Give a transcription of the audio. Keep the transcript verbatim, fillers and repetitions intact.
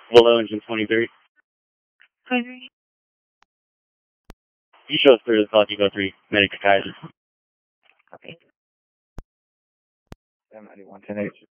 Below engine twenty-three. twenty-three. You show us through the call, Eco three, Medic Kaiser. Okay. seven ninety-one, ten eight.